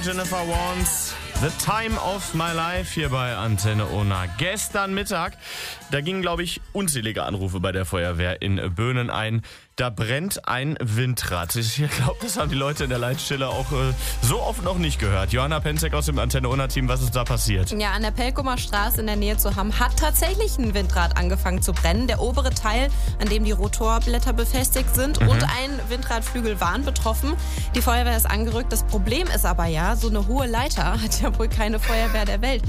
Jennifer Warnes, The Time of My Life hier bei Antenne Unna. Gestern Mittag, da gingen, glaube ich, unzählige Anrufe bei der Feuerwehr in Böhnen ein. Da brennt ein Windrad. Ich glaube, das haben die Leute in der Leitstelle auch so oft noch nicht gehört. Johanna Penzek aus dem Antenne Unna-Team, was ist da passiert? Ja, an der Pelkumer Straße in der Nähe zu Hamm hat tatsächlich ein Windrad angefangen zu brennen. Der obere Teil, an dem die Rotorblätter befestigt sind, und ein Windradflügel waren betroffen. Die Feuerwehr ist angerückt. Das Problem ist aber ja, so eine hohe Leiter hat ja wohl keine Feuerwehr der Welt.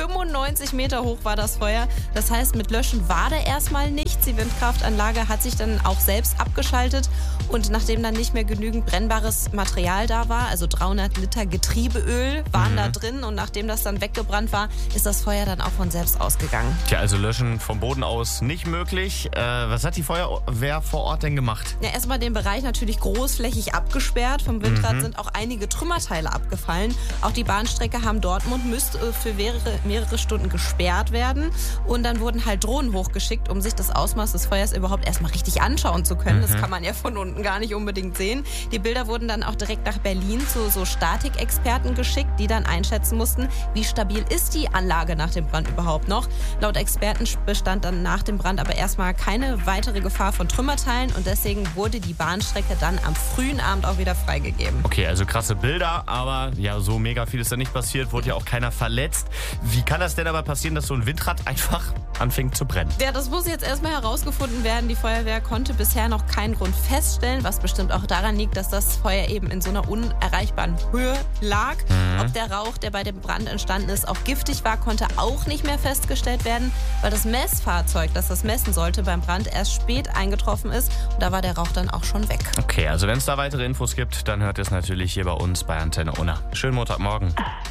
95 Meter hoch war das Feuer. Das heißt, mit Löschen war da erstmal nichts. Die Windkraftanlage hat sich dann auch selbst abgeschaltet. Und nachdem dann nicht mehr genügend brennbares Material da war, also 300 Liter Getriebeöl waren da drin, und nachdem das dann weggebrannt war, ist das Feuer dann auch von selbst ausgegangen. Tja, also löschen vom Boden aus nicht möglich. Was hat die Feuerwehr vor Ort denn gemacht? Ja, erstmal den Bereich natürlich großflächig abgesperrt. Vom Windrad sind auch einige Trümmerteile abgefallen. Auch die Bahnstrecke Hamm-Dortmund müsste für mehrere Stunden gesperrt werden. Und dann wurden halt Drohnen hochgeschickt, um sich das Ausmaß des Feuers überhaupt erstmal richtig anschauen zu können. Das kann man ja von unten gar nicht unbedingt sehen. Die Bilder wurden dann auch direkt nach Berlin zu so Statikexperten geschickt, die dann einschätzen mussten, wie stabil ist die Anlage nach dem Brand überhaupt noch. Laut Experten bestand dann nach dem Brand aber erstmal keine weitere Gefahr von Trümmerteilen, und deswegen wurde die Bahnstrecke dann am frühen Abend auch wieder freigegeben. Okay, also krasse Bilder, aber ja, so mega viel ist da nicht passiert, wurde ja auch keiner verletzt. Wie kann das denn aber passieren, dass so ein Windrad einfach anfängt zu brennen? Ja, das muss jetzt erstmal herausgefunden werden. Die Feuerwehr konnte bisher noch keinen Grund feststellen, was bestimmt auch daran liegt, dass das Feuer eben in so einer unerreichbaren Höhe lag. Ob der Rauch, der bei dem Brand entstanden ist, auch giftig war, konnte auch nicht mehr festgestellt werden, weil das Messfahrzeug, das das messen sollte, beim Brand erst spät eingetroffen ist, und da war der Rauch dann auch schon weg. Okay, also wenn es da weitere Infos gibt, dann hört ihr es natürlich hier bei uns bei Antenne Unna. Schönen Montagmorgen.